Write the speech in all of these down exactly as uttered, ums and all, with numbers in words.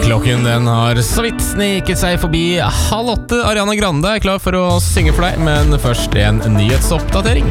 Klokken den har så vidt sneket seg forbi halv åtte. Ariana Grande er klar for å synge for deg, men først en nyhetsoppdatering.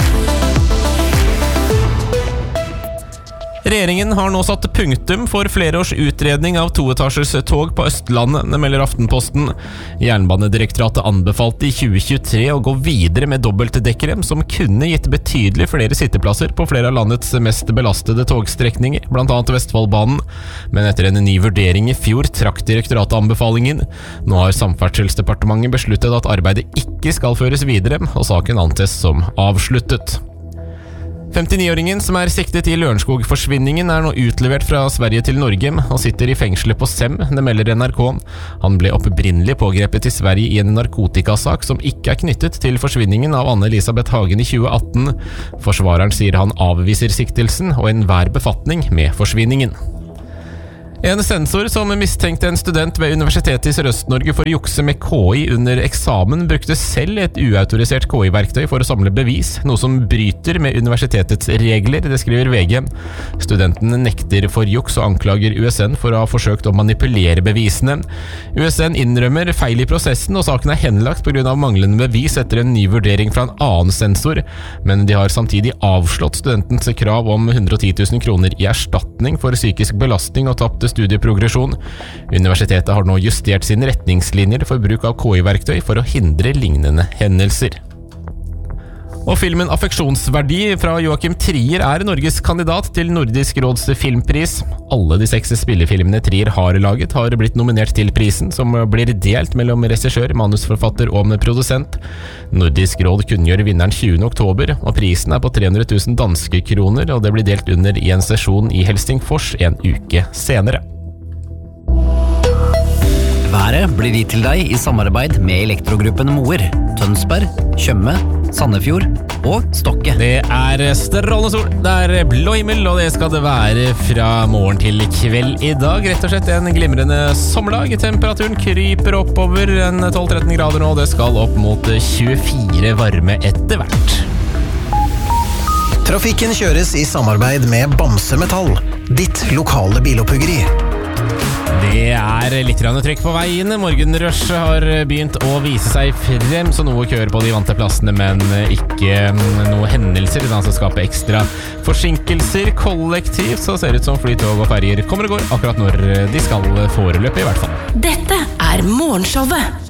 Regjeringen har nå satt punktum for flere års utredning av toetasjers tog på Østlandet, melder Aftenposten. Jernbanedirektoratet anbefalte i tjue tjuetre å gå videre med dobbeltdekkere, som kunne gitt betydelig flere sitteplasser på flere av landets mest belastede togstrekninger, blant annet Vestfoldbanen. Men etter en ny vurdering i fjor trakk direktoratet anbefalingen. Nå har Samferdselsdepartementet besluttet at arbeidet ikke skal føres videre, og saken anses som avsluttet. femtini-åringen som er siktet i Lørenskog-forsvinningen er nå utlevert fra Sverige til Norge og sitter i fengselet på Sem, det melder N R K. Han ble opprinnelig pågrepet i Sverige i en narkotikasak som ikke er knyttet til forsvinningen av Anne-Elisabeth Hagen i tjue atten. Forsvareren sier han avviser siktelsen og enhver befatning med forsvinningen. En sensor som mistenkte en student ved Universitetet i Sørøst-Norge for å jukse med K I under eksamen, brukte selv et uautorisert K I-verktøy for å samle bevis, noe som bryter med universitetets regler, det skriver V G. Studenten nekter for juks og anklager U S N for å ha forsøkt å manipulere bevisene. U S N innrømmer feil i prosessen, og saken er henlagt på grunn av manglende bevis etter en ny vurdering fra en annen sensor, men de har samtidig avslått studentens krav om hundre og ti tusen kroner i erstatning for psykisk belastning og tapt studieprogresjon. Universitetet har nå justert sine retningslinjer for bruk av K I-verktøy for å hindre lignende hendelser. Og filmen Affeksjonsverdi fra Joachim Trier er Norges kandidat til Nordisk råds filmpris. Alle de seks spillefilmene Trier har laget har blitt nominert til prisen, som blir delt mellom regissør, manusforfatter og produsent. Nordisk råd kunngjør vinneren tjuende oktober, og prisen er på tre hundre tusen danske kroner, og det blir delt under i en sesjon i Helsingfors en uke senere. Været blir gitt til deg i samarbeid med Elektrogruppen Moer, Tønsberg, Tjøme, Sandefjord og Stokke. Det er strålende sol, det er blå himmel, og det skal det være fra morgen til kveld i dag. Rett og slett en glimrende sommerdag. Temperaturen kryper oppover en tolv til tretten grader nå, og det skal opp mot tjuefire varme etter hvert. Trafikken kjøres i samarbeid med Bamse Metall, ditt lokale bilopphuggeri. Det er litt grann trykk på veiene. Morgenrush har begynt å vise seg frem, så noe køer på de vante plassene, men ikke noe hendelser som skaper ekstra forsinkelser. Kollektivt så ser det ut som flytog og ferger kommer og går akkurat når de skal, foreløpig i hvert fall. Dette er Morgenshowet